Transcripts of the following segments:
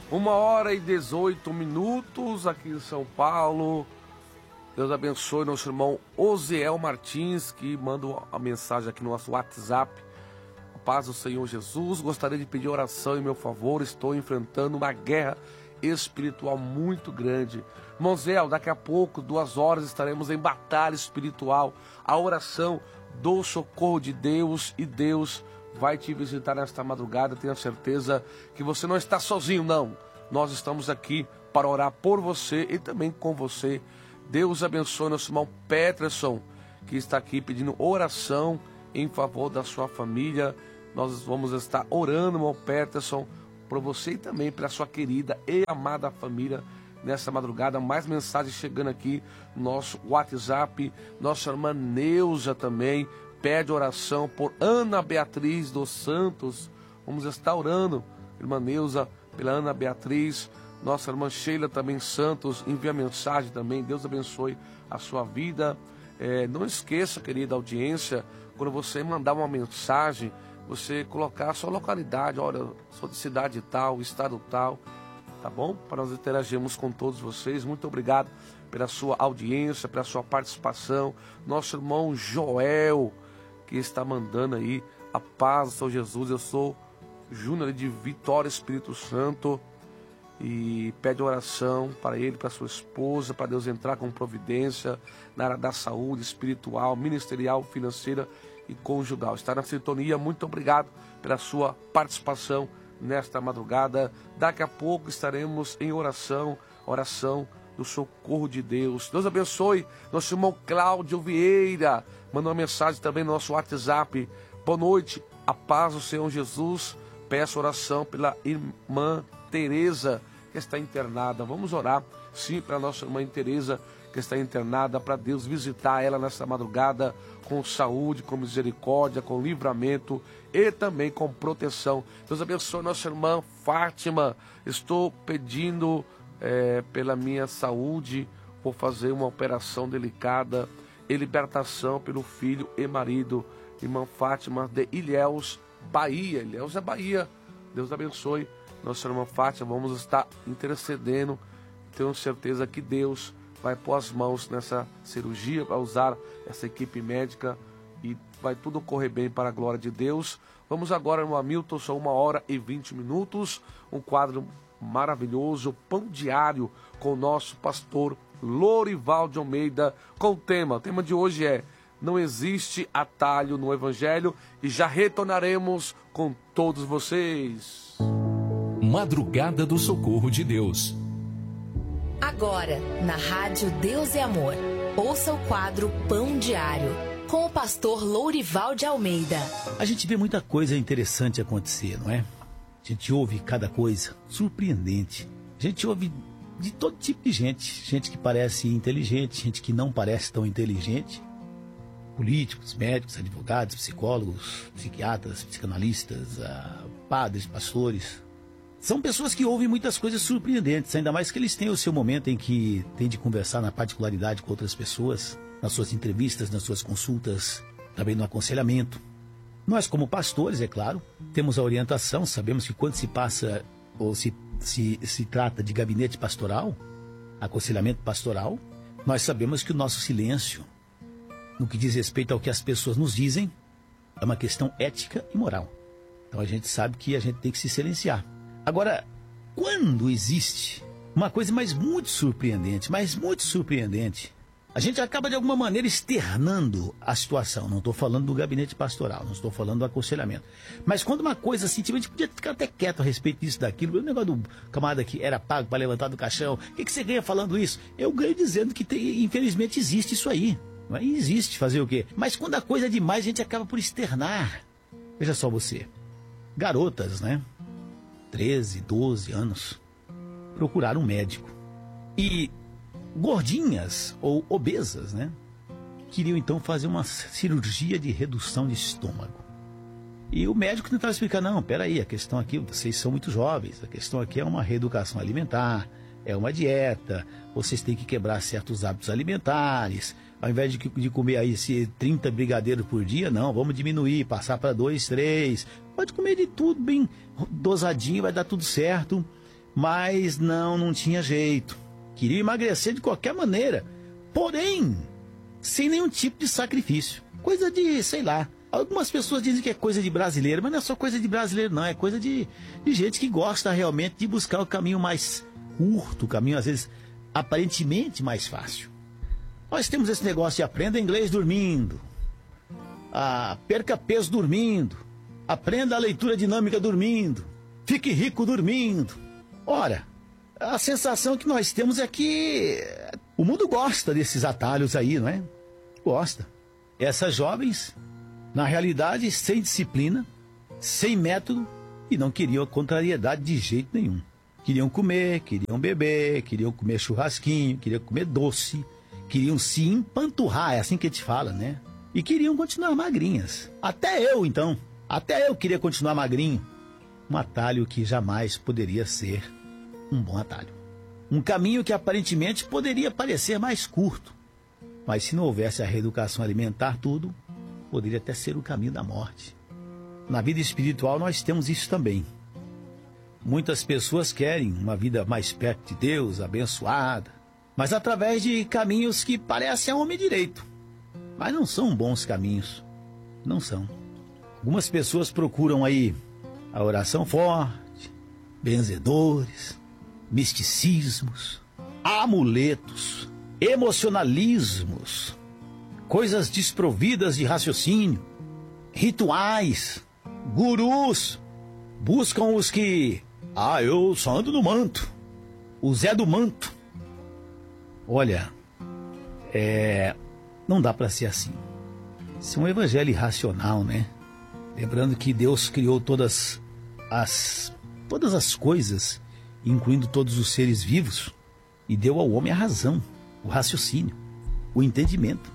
1h18 aqui em São Paulo. Deus abençoe nosso irmão Osiel Martins, que manda uma mensagem aqui no nosso WhatsApp. A paz do Senhor Jesus. Gostaria de pedir oração em meu favor. Estou enfrentando uma guerra espiritual muito grande. Irmão Zé, daqui a pouco, 2 horas, estaremos em batalha espiritual. A oração do socorro de Deus, e Deus vai te visitar nesta madrugada. Tenha certeza que você não está sozinho, não. Nós estamos aqui para orar por você e também com você. Deus abençoe nosso irmão Peterson, que está aqui pedindo oração em favor da sua família. Nós vamos estar orando, irmão Peterson, por você e também pela sua querida e amada família nessa madrugada. Mais mensagens chegando aqui no nosso WhatsApp. Nossa irmã Neuza também pede oração por Ana Beatriz dos Santos. Vamos estar orando, irmã Neuza, pela Ana Beatriz. Nossa irmã Sheila também Santos envia mensagem também. Deus abençoe a sua vida. Não esqueça, querida audiência, quando você mandar uma mensagem, você colocar a sua localidade. Olha, sou de cidade tal, estado tal, tá bom? Para nós interagirmos com todos vocês. Muito obrigado pela sua audiência, pela sua participação. Nosso irmão Joel, que está mandando aí a paz do Senhor Jesus. Eu sou Júnior de Vitória Espírito Santo, e pede oração para ele, para sua esposa, para Deus entrar com providência na área da saúde, espiritual, ministerial, financeira e conjugal. Está na sintonia. Muito obrigado pela sua participação nesta madrugada. Daqui a pouco estaremos em oração do socorro de Deus. Deus abençoe nosso irmão Cláudio Vieira, mandou uma mensagem também no nosso WhatsApp. Boa noite, a paz do Senhor Jesus. Peço oração pela irmã Tereza, que está internada. Vamos orar, sim, para a nossa irmã Tereza, que está internada, para Deus visitar ela nesta madrugada com saúde, com misericórdia, com livramento e também com proteção. Deus abençoe nossa irmã Fátima. Estou pedindo pela minha saúde, vou fazer uma operação delicada e libertação pelo filho e marido. Irmã Fátima de Ilhéus, Bahia. Ilhéus é Bahia. Deus abençoe nossa irmã Fátima. Vamos estar intercedendo. Tenho certeza que Deus vai pôr as mãos nessa cirurgia, para usar essa equipe médica, e vai tudo correr bem para a glória de Deus. Vamos agora no Hamilton, são 1h20, um quadro maravilhoso, Pão Diário, com o nosso pastor Lorival de Almeida, com o tema de hoje é: não existe atalho no Evangelho, e já retornaremos com todos vocês. Madrugada do Socorro de Deus. Agora, na Rádio Deus e Amor, ouça o quadro Pão Diário, com o pastor Lourival de Almeida. A gente vê muita coisa interessante acontecer, não é? A gente ouve cada coisa surpreendente. A gente ouve de todo tipo de gente. Gente que parece inteligente, gente que não parece tão inteligente. Políticos, médicos, advogados, psicólogos, psiquiatras, psicanalistas, padres, pastores. São pessoas que ouvem muitas coisas surpreendentes, ainda mais que eles têm o seu momento em que tem de conversar na particularidade com outras pessoas, nas suas entrevistas, nas suas consultas, também no aconselhamento. Nós, como pastores, é claro, temos a orientação, sabemos que quando se passa ou se trata de gabinete pastoral, aconselhamento pastoral, nós sabemos que o nosso silêncio, no que diz respeito ao que as pessoas nos dizem, é uma questão ética e moral. Então a gente sabe que a gente tem que se silenciar. Agora, quando existe uma coisa muito surpreendente, a gente acaba de alguma maneira externando a situação. Não estou falando do gabinete pastoral, não estou falando do aconselhamento. Mas quando uma coisa assim, a gente podia ficar até quieto a respeito disso, daquilo. O negócio do camarada que era pago para levantar do caixão, o que você ganha falando isso? Eu ganho dizendo que infelizmente existe isso aí. Não é? Existe, fazer o quê? Mas quando a coisa é demais, a gente acaba por externar. Veja só você, garotas, né? 13, 12 anos, procuraram um médico. E gordinhas ou obesas, né? Queriam então fazer uma cirurgia de redução de estômago. E o médico tentava explicar: não, peraí, a questão aqui, vocês são muito jovens, a questão aqui é uma reeducação alimentar, é uma dieta, vocês têm que quebrar certos hábitos alimentares. Ao invés de comer aí 30 brigadeiros por dia, não, vamos diminuir, passar para 2, 3. Pode comer de tudo bem dosadinho, vai dar tudo certo. Mas não tinha jeito. Queria emagrecer de qualquer maneira, porém, sem nenhum tipo de sacrifício. Coisa de, sei lá, algumas pessoas dizem que é coisa de brasileiro, mas não é só coisa de brasileiro não, é coisa de gente que gosta realmente de buscar o caminho mais curto, o caminho às vezes aparentemente mais fácil. Nós temos esse negócio de aprenda inglês dormindo, perca peso dormindo, aprenda a leitura dinâmica dormindo, fique rico dormindo. Ora, a sensação que nós temos é que o mundo gosta desses atalhos aí, não é? Gosta. Essas jovens, na realidade, sem disciplina, sem método, e não queriam a contrariedade de jeito nenhum. Queriam comer, queriam beber, queriam comer churrasquinho, queriam comer doce, queriam se empanturrar, é assim que a gente fala, né? E queriam continuar magrinhas. Até eu queria continuar magrinho. Um atalho que jamais poderia ser um bom atalho. Um caminho que aparentemente poderia parecer mais curto, mas se não houvesse a reeducação alimentar, tudo poderia até ser o caminho da morte. Na vida espiritual nós temos isso também. Muitas pessoas querem uma vida mais perto de Deus, abençoada, mas através de caminhos que parecem a homem direito. Mas não são bons caminhos. Não são. Algumas pessoas procuram aí a oração forte, benzedores, misticismos, amuletos, emocionalismos, coisas desprovidas de raciocínio, rituais, gurus. Buscam os que, eu só ando no manto, o Zé do manto. Olha, não dá para ser assim. Isso é um evangelho irracional, né? Lembrando que Deus criou todas as coisas, incluindo todos os seres vivos, e deu ao homem a razão, o raciocínio, o entendimento.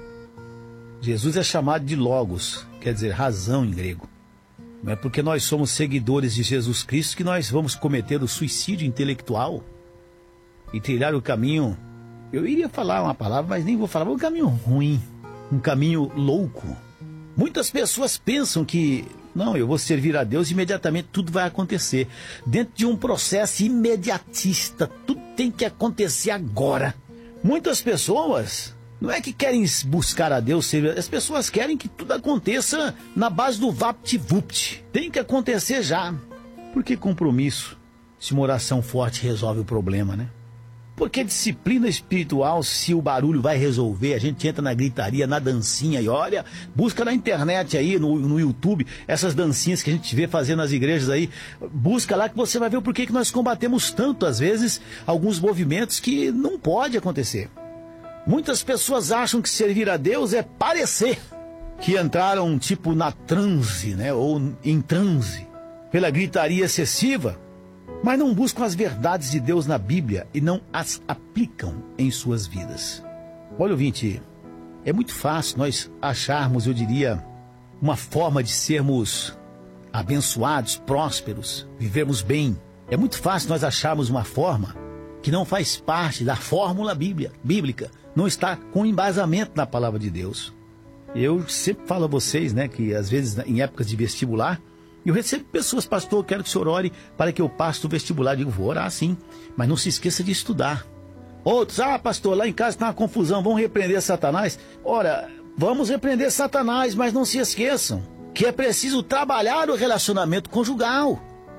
Jesus é chamado de Logos, quer dizer razão em grego. Não é porque nós somos seguidores de Jesus Cristo que nós vamos cometer o suicídio intelectual e trilhar o caminho. Eu iria falar uma palavra, mas nem vou falar. Um caminho ruim, um caminho louco. Muitas pessoas pensam que, não, eu vou servir a Deus e imediatamente tudo vai acontecer. Dentro de um processo imediatista, tudo tem que acontecer agora. Muitas pessoas não é que querem buscar a Deus, as pessoas querem que tudo aconteça na base do vapt-vupt. Tem que acontecer já. Por que compromisso se uma oração forte resolve o problema, né? Porque disciplina espiritual, se o barulho vai resolver, a gente entra na gritaria, na dancinha, e olha, busca na internet aí, no YouTube, essas dancinhas que a gente vê fazendo nas igrejas aí, busca lá que você vai ver o porquê que nós combatemos tanto, às vezes, alguns movimentos que não pode acontecer. Muitas pessoas acham que servir a Deus é parecer que entraram tipo na transe, né, ou em transe, pela gritaria excessiva, mas não buscam as verdades de Deus na Bíblia e não as aplicam em suas vidas. Olha, ouvinte, é muito fácil nós acharmos, eu diria, uma forma de sermos abençoados, prósperos, vivermos bem. É muito fácil nós acharmos uma forma que não faz parte da fórmula bíblica, não está com embasamento na palavra de Deus. Eu sempre falo a vocês, né, que às vezes em épocas de vestibular, eu recebo pessoas, pastor, eu quero que o senhor ore para que eu passe o vestibular. Eu digo, vou orar sim, mas não se esqueça de estudar. Outros, pastor, lá em casa está uma confusão, vamos repreender Satanás? Ora, vamos repreender Satanás, mas não se esqueçam que é preciso trabalhar o relacionamento conjugal.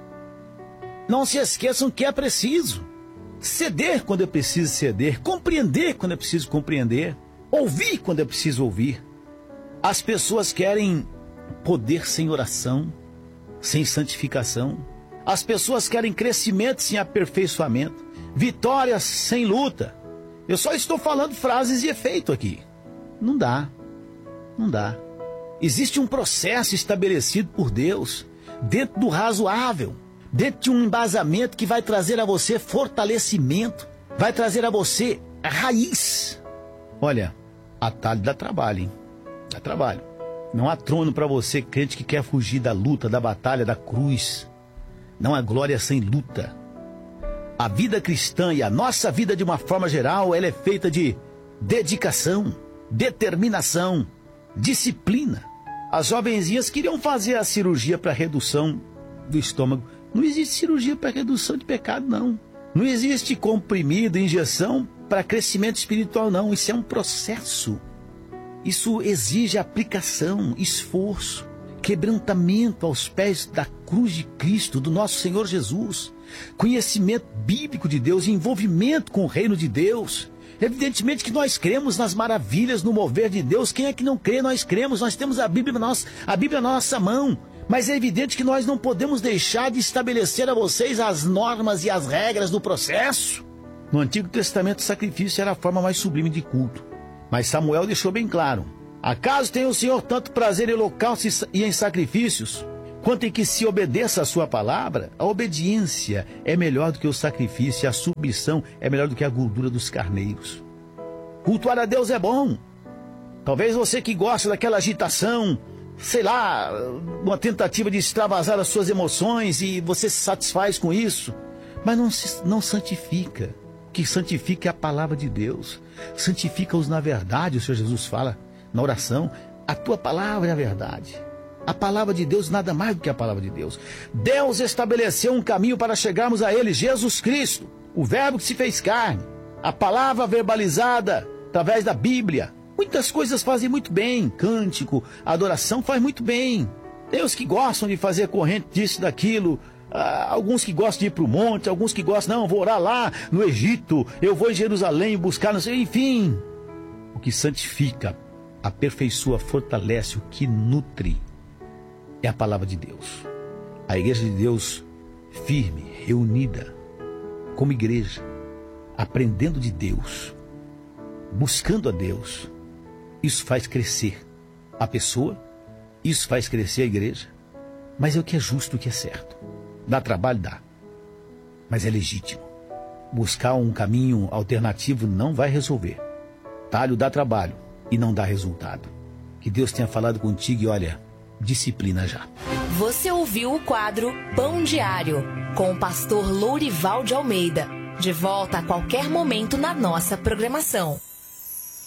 Não se esqueçam que é preciso ceder quando é preciso ceder, compreender quando é preciso compreender, ouvir quando é preciso ouvir. As pessoas querem poder sem oração, sem santificação. As pessoas querem crescimento sem aperfeiçoamento, vitórias sem luta. Eu só estou falando frases de efeito aqui. Não dá. Existe um processo estabelecido por Deus, dentro do razoável, dentro de um embasamento que vai trazer a você fortalecimento, vai trazer a você raiz. Olha, atalho dá trabalho, hein? Dá trabalho. Não há trono para você, crente, que quer fugir da luta, da batalha, da cruz. Não há glória sem luta. A vida cristã e a nossa vida, de uma forma geral, ela é feita de dedicação, determinação, disciplina. As jovenzinhas queriam fazer a cirurgia para redução do estômago, Não existe cirurgia para redução de pecado, não. Não existe comprimido, injeção para crescimento espiritual, não. Isso é um processo. Isso exige aplicação, esforço, quebrantamento aos pés da cruz de Cristo, do nosso Senhor Jesus, conhecimento bíblico de Deus, envolvimento com o reino de Deus. Evidentemente que nós cremos nas maravilhas, no mover de Deus. Quem é que não crê? Nós cremos, nós temos a Bíblia na nossa mão. Mas é evidente que nós não podemos deixar de estabelecer a vocês as normas e as regras do processo. No Antigo Testamento, o sacrifício era a forma mais sublime de culto. Mas Samuel deixou bem claro: acaso tem o Senhor tanto prazer em holocaustos e em sacrifícios, quanto em que se obedeça a sua palavra? A obediência é melhor do que o sacrifício, e a submissão é melhor do que a gordura dos carneiros. Cultuar a Deus é bom. Talvez você que gosta daquela agitação, sei lá, uma tentativa de extravasar as suas emoções, e você se satisfaz com isso, mas não santifica. O que santifica é a palavra de Deus. Santifica-os na verdade, o Senhor Jesus fala na oração. A tua palavra é a verdade. A palavra de Deus, nada mais do que a palavra de Deus. Deus estabeleceu um caminho para chegarmos a Ele, Jesus Cristo, o Verbo que se fez carne, a palavra verbalizada através da Bíblia. Muitas coisas fazem muito bem, cântico, adoração faz muito bem. Tem os que gostam de fazer corrente disso, daquilo, alguns que gostam de ir para o monte, alguns que gostam, não, vou orar lá no Egito, eu vou em Jerusalém buscar, não sei, enfim. O que santifica, aperfeiçoa, fortalece, o que nutre é a palavra de Deus. A igreja de Deus firme, reunida, como igreja, aprendendo de Deus, buscando a Deus, isso faz crescer a pessoa, isso faz crescer a igreja, mas é o que é justo, o que é certo. Dá trabalho? Dá, mas é legítimo. Buscar um caminho alternativo não vai resolver. Talho dá trabalho e não dá resultado. Que Deus tenha falado contigo e olha, disciplina já. Você ouviu o quadro Pão Diário, com o pastor Lourival de Almeida. De volta a qualquer momento na nossa programação.